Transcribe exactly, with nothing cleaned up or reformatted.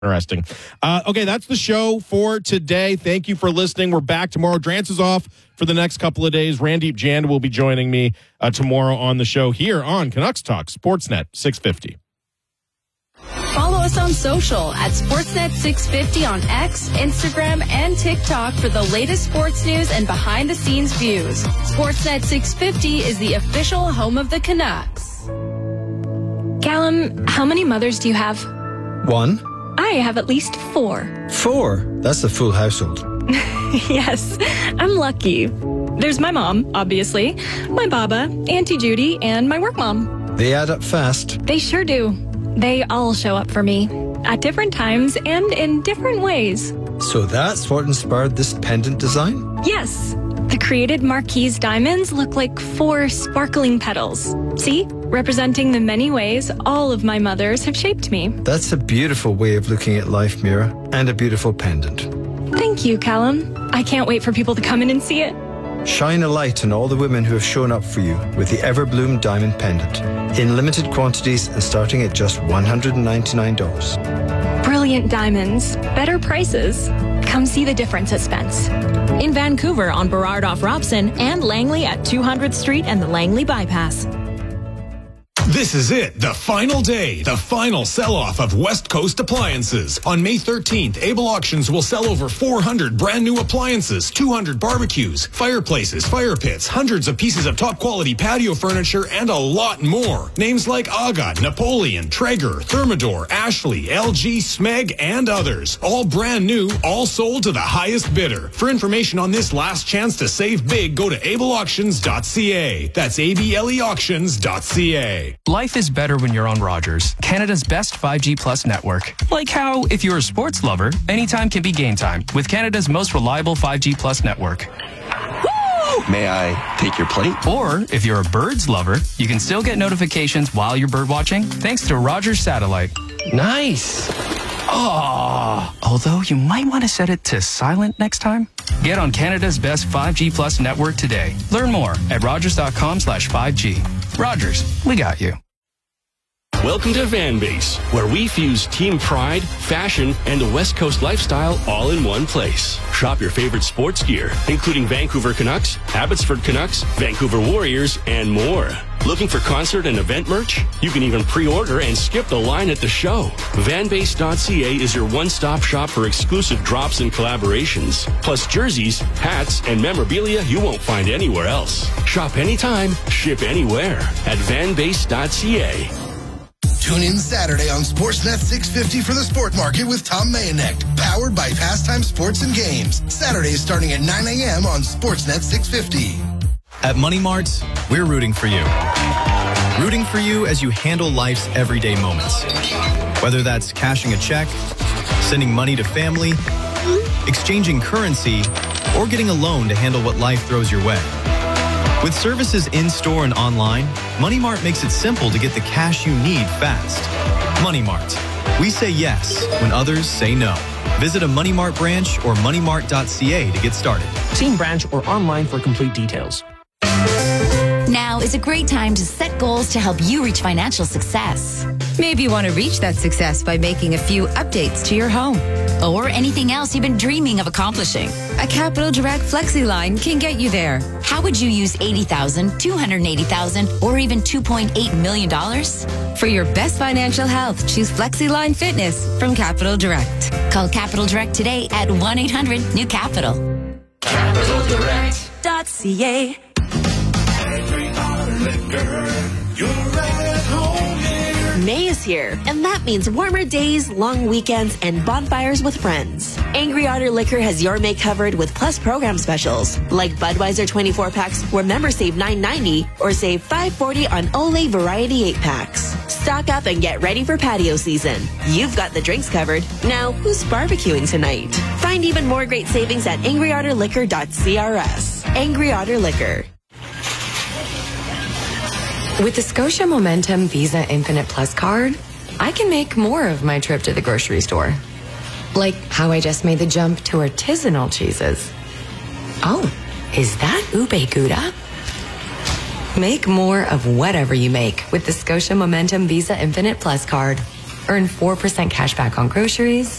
Interesting. Uh, okay, that's the show for today. Thank you for listening. We're back tomorrow. Drance is off for the next couple of days. Randeep Janda will be joining me uh, tomorrow on the show here on Canucks Talk, Sportsnet six fifty. Follow us on social at Sportsnet six fifty on X, Instagram, and TikTok for the latest sports news and behind-the-scenes views. Sportsnet six fifty is the official home of the Canucks. Callum, how many mothers do you have? One. I have at least four. Four? That's a full household. Yes, I'm lucky. There's my mom, obviously, my baba, Auntie Judy, and my work mom. They add up fast. They sure do. They all show up for me at different times and in different ways. So that's what inspired this pendant design? Yes. The created Marquise diamonds look like four sparkling petals. See? Representing the many ways all of my mothers have shaped me. That's a beautiful way of looking at life, Mira, and a beautiful pendant. Thank you, Callum. I can't wait for people to come in and see it. Shine a light on all the women who have shown up for you with the Everbloom Diamond Pendant. In limited quantities and starting at just one hundred ninety-nine dollars. Brilliant diamonds. Better prices. Come see the difference at Spence. In Vancouver on Burrard off Robson and Langley at two hundredth Street and the Langley Bypass. This is it, the final day, the final sell-off of West Coast Appliances. On May thirteenth, Able Auctions will sell over four hundred brand new appliances, two hundred barbecues, fireplaces, fire pits, hundreds of pieces of top-quality patio furniture, and a lot more. Names like Agat, Napoleon, Traeger, Thermador, Ashley, L G, Smeg, and others. All brand new, all sold to the highest bidder. For information on this last chance to save big, go to able auctions dot c a. That's A B L E auctions dot c a. Life is better when you're on Rogers, Canada's best five G plus network. Like how, if you're a sports lover, anytime can be game time with Canada's most reliable five G plus network. Woo! May I take your plate? Or, if you're a birds lover, you can still get notifications while you're bird watching thanks to Rogers Satellite. Nice. Oh, although you might want to set it to silent next time. Get on Canada's best five G plus network today. Learn more at rogers.com slash 5G. Rogers, we got you. Welcome to Van Base, where we fuse team pride, fashion, and a West Coast lifestyle all in one place. Shop your favorite sports gear, including Vancouver Canucks, Abbotsford Canucks, Vancouver Warriors, and more. Looking for concert and event merch? You can even pre-order and skip the line at the show. van base dot c a is your one-stop shop for exclusive drops and collaborations, plus jerseys, hats, and memorabilia you won't find anywhere else. Shop anytime, ship anywhere at van base dot c a. Tune in Saturday on Sportsnet six fifty for the Sport Market with Tom Mayenek, powered by Pastime Sports and Games. Saturdays starting at nine a.m. on Sportsnet six fifty. At Money Mart, we're rooting for you. Rooting for you as you handle life's everyday moments. Whether that's cashing a check, sending money to family, exchanging currency, or getting a loan to handle what life throws your way. With services in-store and online, Money Mart makes it simple to get the cash you need fast. Money Mart. We say yes when others say no. Visit a Money Mart branch or money mart dot c a to get started. See in branch or online for complete details. Now is a great time to set goals to help you reach financial success. Maybe you want to reach that success by making a few updates to your home. Or anything else you've been dreaming of accomplishing. A Capital Direct Flexi line can get you there. How would you use eighty thousand dollars, two hundred eighty thousand dollars, or even two point eight million dollars? For your best financial health, choose Flexi Line Fitness from Capital Direct. Call Capital Direct today at one eight hundred new capital. capital direct dot c a. May is here, and that means warmer days, long weekends, and bonfires with friends. Angry Otter Liquor has your May covered with plus program specials, like Budweiser twenty-four packs where members save nine ninety or save five forty on Olay Variety eight packs. Stock up and get ready for patio season. You've got the drinks covered. Now, who's barbecuing tonight? Find even more great savings at angry otter liquor dot c r s. Angry Otter Liquor. With the Scotia Momentum Visa Infinite Plus card, I can make more of my trip to the grocery store. Like how I just made the jump to artisanal cheeses. Oh, is that ube gouda? Make more of whatever you make with the Scotia Momentum Visa Infinite Plus card. Earn four percent cash back on groceries